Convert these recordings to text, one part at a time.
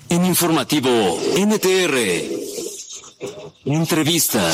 En Informativo NTR. Entrevista.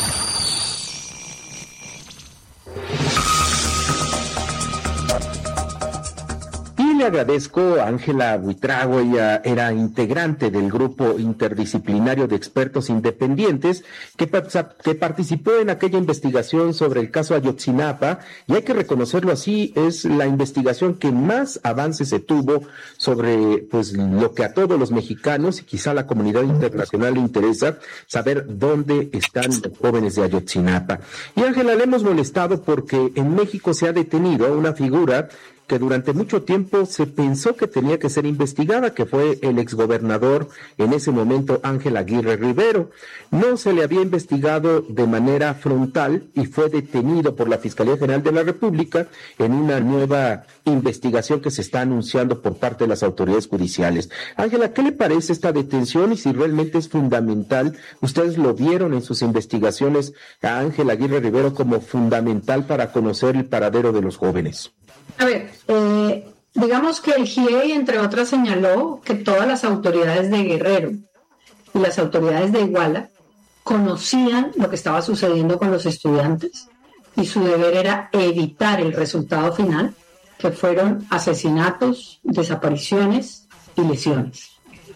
Le agradezco a Ángela Buitrago. Ella era integrante del grupo interdisciplinario de expertos independientes que participó en aquella investigación sobre el caso Ayotzinapa, y hay que reconocerlo así, es la investigación que más avance se tuvo sobre pues lo que a todos los mexicanos y quizá a la comunidad internacional le interesa, saber dónde están los jóvenes de Ayotzinapa. Y Ángela, le hemos molestado porque en México se ha detenido a una figura que durante mucho tiempo se pensó que tenía que ser investigada, que fue el exgobernador en ese momento, Ángel Aguirre Rivero. No se le había investigado de manera frontal y fue detenido por la Fiscalía General de la República en una nueva investigación que se está anunciando por parte de las autoridades judiciales. Ángela, ¿qué le parece esta detención y si realmente es fundamental? Ustedes lo vieron en sus investigaciones a Ángel Aguirre Rivero como fundamental para conocer el paradero de los jóvenes. A ver, digamos que el GIEI, entre otras, señaló que todas las autoridades de Guerrero y las autoridades de Iguala conocían lo que estaba sucediendo con los estudiantes y su deber era evitar el resultado final, que fueron asesinatos, desapariciones y lesiones.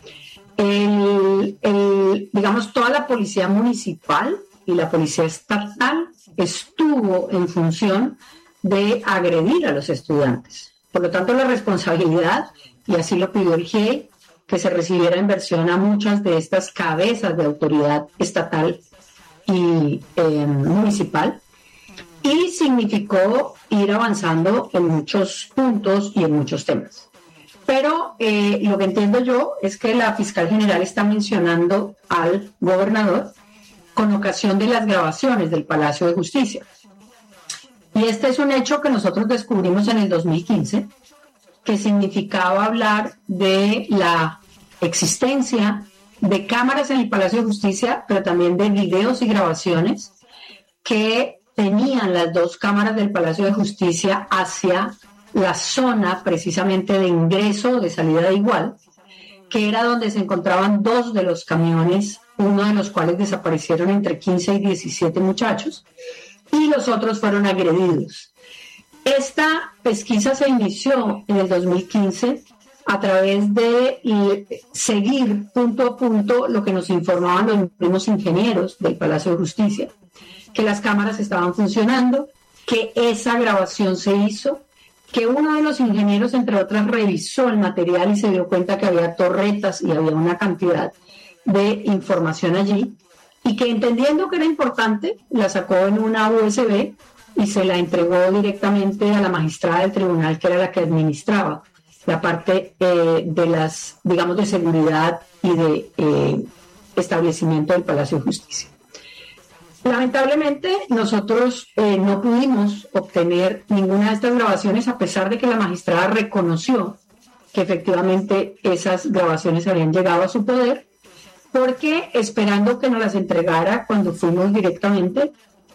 Digamos, toda la policía municipal y la policía estatal estuvo en función de agredir a los estudiantes. Por lo tanto, la responsabilidad, y así lo pidió el GIEI, que se recibiera inversión a muchas de estas cabezas de autoridad estatal y municipal, y significó ir avanzando en muchos puntos y en muchos temas. Pero lo que entiendo yo es que la fiscal general está mencionando al gobernador con ocasión de las grabaciones del Palacio de Justicia. Y este es un hecho que nosotros descubrimos en el 2015, que significaba hablar de la existencia de cámaras en el Palacio de Justicia, pero también de videos y grabaciones que tenían las dos cámaras del Palacio de Justicia hacia la zona precisamente de ingreso o de salida de Iguala, que era donde se encontraban dos de los camiones, uno de los cuales desaparecieron entre 15 y 17 muchachos, y los otros fueron agredidos. Esta pesquisa se inició en el 2015 a través de seguir punto a punto lo que nos informaban los mismos ingenieros del Palacio de Justicia, que las cámaras estaban funcionando, que esa grabación se hizo, que uno de los ingenieros, entre otras, revisó el material y se dio cuenta que había torretas y había una cantidad de información allí, y que entendiendo que era importante, la sacó en una USB y se la entregó directamente a la magistrada del tribunal, que era la que administraba la parte de las, digamos, de seguridad y de establecimiento del Palacio de Justicia. Lamentablemente, nosotros no pudimos obtener ninguna de estas grabaciones, a pesar de que la magistrada reconoció que efectivamente esas grabaciones habían llegado a su poder, porque esperando que nos las entregara cuando fuimos directamente,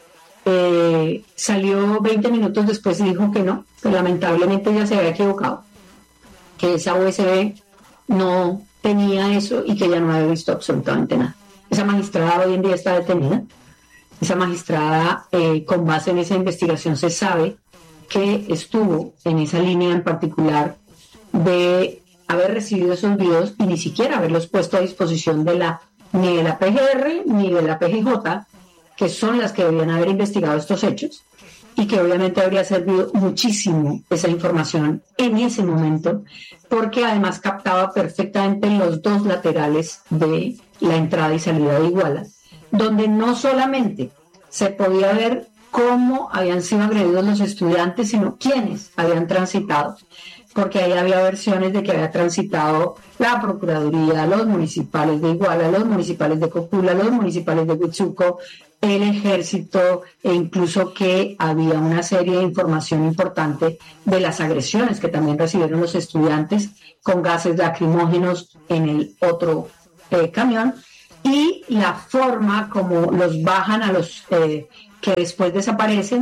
salió 20 minutos después y dijo que no, que lamentablemente ya se había equivocado, que esa USB no tenía eso y que ya no había visto absolutamente nada. Esa magistrada hoy en día está detenida. Esa magistrada, con base en esa investigación, se sabe que estuvo en esa línea en particular de haber recibido esos videos y ni siquiera haberlos puesto a disposición ni de la PGR ni de la PGJ, que son las que deberían haber investigado estos hechos, y que obviamente habría servido muchísimo esa información en ese momento, porque además captaba perfectamente los dos laterales de la entrada y salida de Iguala, donde no solamente se podía ver cómo habían sido agredidos los estudiantes, sino quiénes habían transitado, porque ahí había versiones de que había transitado la Procuraduría, los municipales de Iguala, los municipales de Cocula, los municipales de Huitzuco, el Ejército, e incluso que había una serie de información importante de las agresiones que también recibieron los estudiantes con gases lacrimógenos en el otro camión, y la forma como los bajan a los que después desaparecen,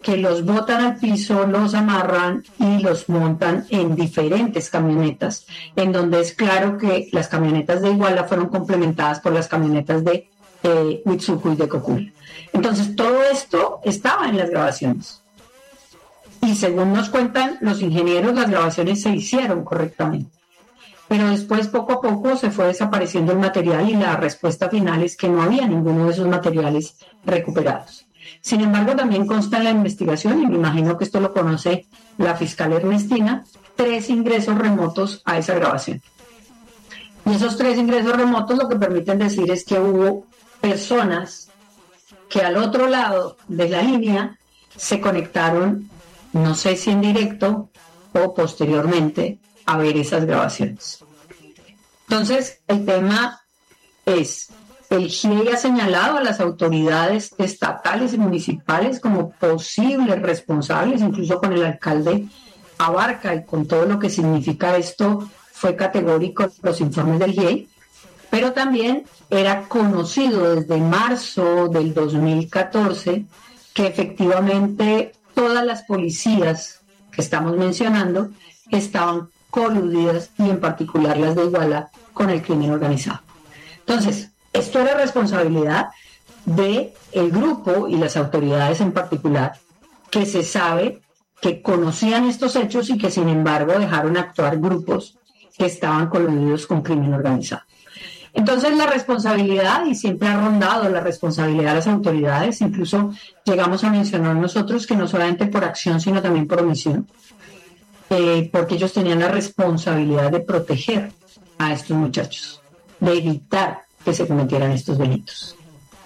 que los botan al piso, los amarran y los montan en diferentes camionetas, en donde es claro que las camionetas de Iguala fueron complementadas por las camionetas de Huitzuco y de Cocul. Entonces, todo esto estaba en las grabaciones. Y según nos cuentan los ingenieros, las grabaciones se hicieron correctamente. Pero después, poco a poco, se fue desapareciendo el material y la respuesta final es que no había ninguno de esos materiales recuperados. Sin embargo, también consta en la investigación, y me imagino que esto lo conoce la fiscal Ernestina, 3 ingresos remotos a esa grabación. Y esos 3 ingresos remotos lo que permiten decir es que hubo personas que al otro lado de la línea se conectaron, no sé si en directo o posteriormente, a ver esas grabaciones. Entonces, el tema es, el GIEI ha señalado a las autoridades estatales y municipales como posibles responsables, incluso con el alcalde Abarca, y con todo lo que significa esto, fue categórico los informes del GIEI, pero también era conocido desde marzo del 2014 que efectivamente todas las policías que estamos mencionando estaban coludidas, y en particular las de Iguala, con el crimen organizado. Entonces, esto era responsabilidad del grupo y las autoridades en particular, que se sabe que conocían estos hechos y que sin embargo dejaron actuar grupos que estaban coludidos con crimen organizado. Entonces la responsabilidad, y siempre ha rondado la responsabilidad de las autoridades, incluso llegamos a mencionar nosotros que no solamente por acción sino también por omisión, porque ellos tenían la responsabilidad de proteger a estos muchachos, de evitar que se cometieran estos delitos.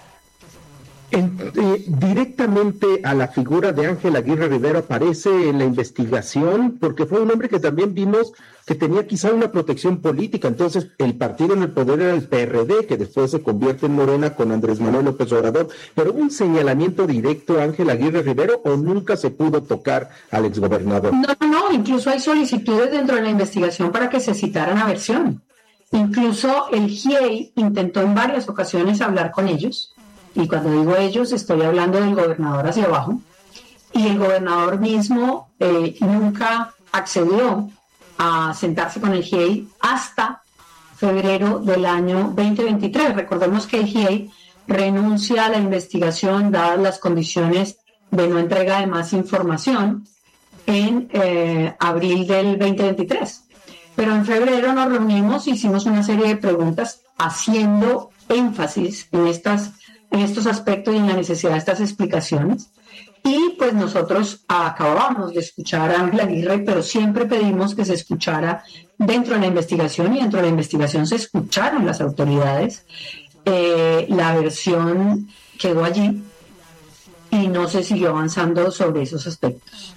Directamente a la figura de Ángel Aguirre Rivero aparece en la investigación, porque fue un hombre que también vimos que tenía quizá una protección política. Entonces, el partido en el poder era el PRD, que después se convierte en Morena con Andrés Manuel López Obrador. ¿Pero hubo un señalamiento directo a Ángel Aguirre Rivero o nunca se pudo tocar al exgobernador? No, incluso hay solicitudes dentro de la investigación para que se citaran a versión. Incluso el GIEI intentó en varias ocasiones hablar con ellos, y cuando digo ellos estoy hablando del gobernador hacia abajo, y el gobernador mismo nunca accedió a sentarse con el GIEI hasta febrero del año 2023. Recordemos que el GIEI renuncia a la investigación dadas las condiciones de no entrega de más información en abril del 2023. Pero en febrero nos reunimos, hicimos una serie de preguntas haciendo énfasis en estos aspectos y en la necesidad de estas explicaciones. Y pues nosotros acabábamos de escuchar a Ángel Aguirre, pero siempre pedimos que se escuchara dentro de la investigación, y dentro de la investigación se escucharon las autoridades. La versión quedó allí y no se siguió avanzando sobre esos aspectos.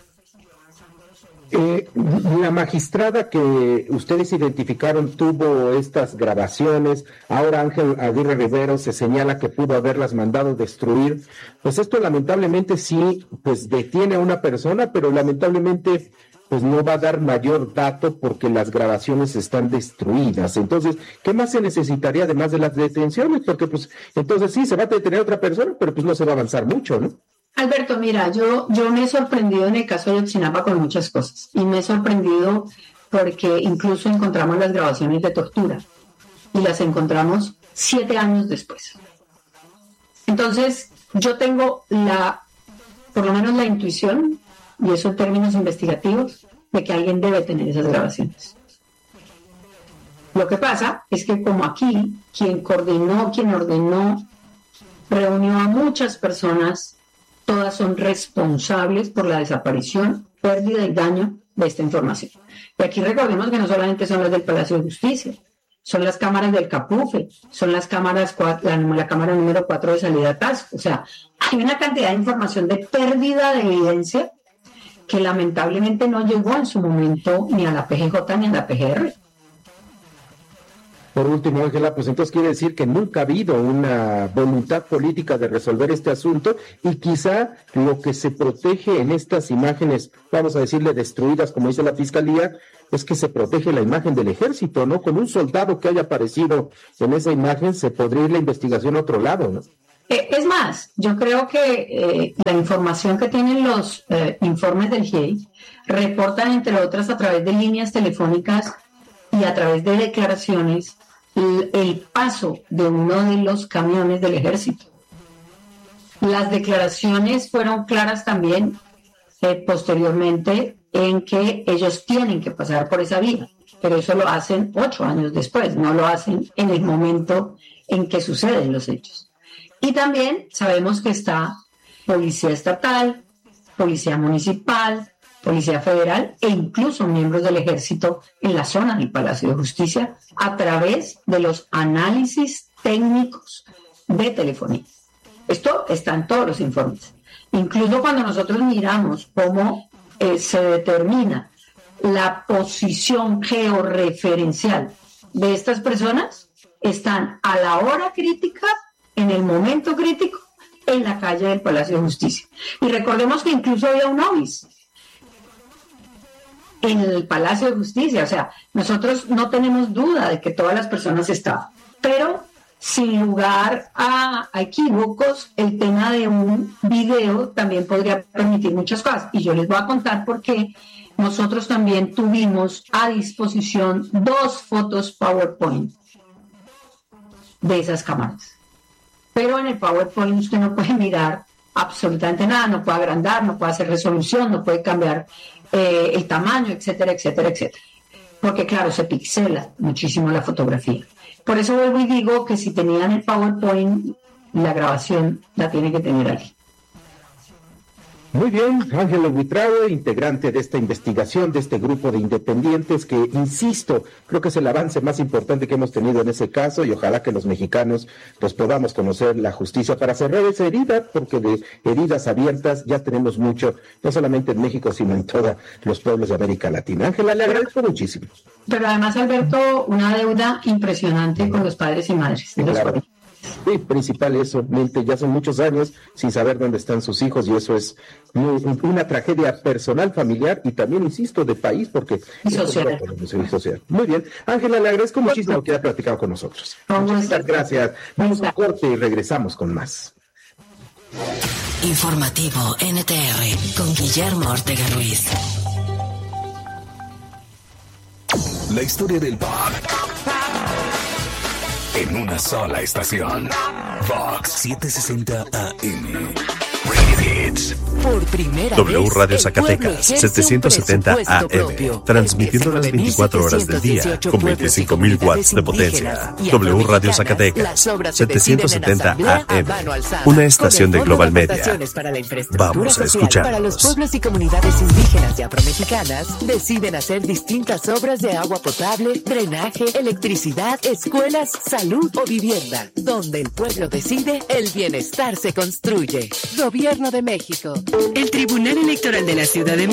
La magistrada que ustedes identificaron tuvo estas grabaciones. Ahora Ángel Aguirre Rivero se señala que pudo haberlas mandado destruir. Pues esto lamentablemente sí, pues detiene a una persona, pero lamentablemente pues no va a dar mayor dato porque las grabaciones están destruidas. Entonces, ¿qué más se necesitaría además de las detenciones? Porque pues entonces sí, se va a detener a otra persona, pero pues no se va a avanzar mucho, ¿no? Alberto, mira, yo me he sorprendido en el caso de Ayotzinapa con muchas cosas, y me he sorprendido porque incluso encontramos las grabaciones de tortura y las encontramos 7 años después. Entonces, yo tengo por lo menos la intuición, y eso en términos investigativos, de que alguien debe tener esas grabaciones. Lo que pasa es que como aquí, quien ordenó, reunió a muchas personas, todas son responsables por la desaparición, pérdida y daño de esta información. Y aquí recordemos que no solamente son las del Palacio de Justicia, son las cámaras del Capufe, son las cámaras, la cámara número 4 de salida a Tasco. O sea, hay una cantidad de información de pérdida de evidencia que lamentablemente no llegó en su momento ni a la PGJ ni a la PGR. Por último, Ángela, pues entonces quiere decir que nunca ha habido una voluntad política de resolver este asunto, y quizá lo que se protege en estas imágenes, vamos a decirle destruidas, como dice la Fiscalía, es que se protege la imagen del ejército, ¿no? Con un soldado que haya aparecido en esa imagen se podría ir la investigación a otro lado, ¿no? Es más, yo creo que la información que tienen los informes del GIEI reportan, entre otras, a través de líneas telefónicas y a través de declaraciones, el paso de uno de los camiones del ejército. Las declaraciones fueron claras también posteriormente en que ellos tienen que pasar por esa vía, pero eso lo hacen 8 años después, no lo hacen en el momento en que suceden los hechos. Y también sabemos que está policía estatal, policía municipal, policía federal e incluso miembros del ejército en la zona del Palacio de Justicia a través de los análisis técnicos de telefonía. Esto está en todos los informes. Incluso cuando nosotros miramos cómo se determina la posición georreferencial de estas personas, están a la hora crítica, en el momento crítico, en la calle del Palacio de Justicia. Y recordemos que incluso había un obis en el Palacio de Justicia. O sea, nosotros no tenemos duda de que todas las personas estaban, pero sin lugar a equívocos, el tema de un video también podría permitir muchas cosas. Y yo les voy a contar por qué nosotros también tuvimos a disposición 2 fotos PowerPoint de esas cámaras. Pero en el PowerPoint usted no puede mirar absolutamente nada, no puede agrandar, no puede hacer resolución, no puede cambiar el tamaño, etcétera, etcétera, etcétera. Porque claro, se pixela muchísimo la fotografía. Por eso vuelvo y digo que si tenían el PowerPoint, la grabación la tiene que tener alguien. Muy bien, Ángela Buitrago, integrante de esta investigación, de este grupo de independientes que, insisto, creo que es el avance más importante que hemos tenido en ese caso y ojalá que los mexicanos pues podamos conocer la justicia para cerrar esa herida, porque de heridas abiertas ya tenemos mucho, no solamente en México, sino en todos los pueblos de América Latina. Ángela, le agradezco muchísimo. Pero además, Alberto, una deuda impresionante con los padres y madres de los claro. Sí, principal eso, ya son muchos años sin saber dónde están sus hijos y eso es una tragedia personal, familiar y también, insisto, de país porque social. Muy bien, Ángela, le agradezco muchísimo que haya platicado con nosotros. Muchas gracias. Vamos a corte y regresamos con más. Informativo NTR con Guillermo Ortega Ruiz. La historia del pop en una sola estación. Vox 760 AM. Radio Hits. Por primera W vez, Radio el Zacatecas, pueblo ejerce 770 un AM, propio. transmitiendo las 24 horas del día, con 25.000 watts de potencia. W Radio Zacatecas, 770 AM, una estación de Global Media. Vamos a escucharnos. Para los pueblos y comunidades indígenas y afromexicanas, deciden hacer distintas obras de agua potable, drenaje, electricidad, escuelas, salud o vivienda. Donde el pueblo decide, el bienestar se construye. Gobierno de México. El Tribunal Electoral de la Ciudad de México